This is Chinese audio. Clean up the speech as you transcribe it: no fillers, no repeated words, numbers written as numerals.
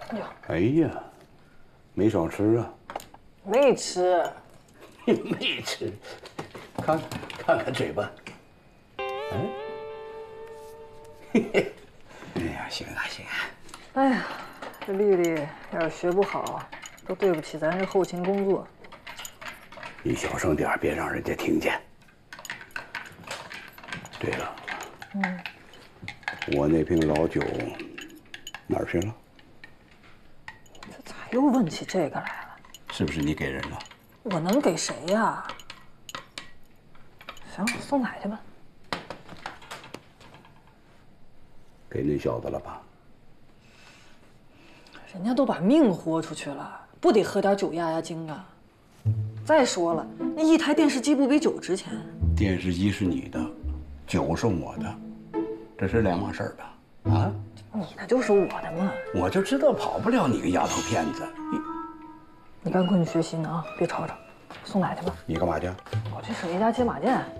哟， 哎呀，没少吃啊！ 没吃， 没吃，看看嘴巴。哎，嘿嘿，哎呀，行啊行啊。 哎呀，这丽丽要是学不好，都对不起咱这后勤工作。 你小声点，别让人家听见。对了，我那瓶老酒哪儿去了？ 这咋又问起这个来了？ 是不是你给人了？ 我能给谁呀？行，送奶去吧。 给那小子了吧？ 人家都把命豁出去了，不得喝点酒压压惊啊？再说了，那一台电视机不比酒值钱？ 电视机是你的，酒是我的，这是两码事吧？啊？ 你那就是我的嘛。 我就知道跑不了你个丫头片子。 你赶紧学习呢啊，别吵吵。送奶去吧。 你干嘛去？ 我去沈爷家接马健。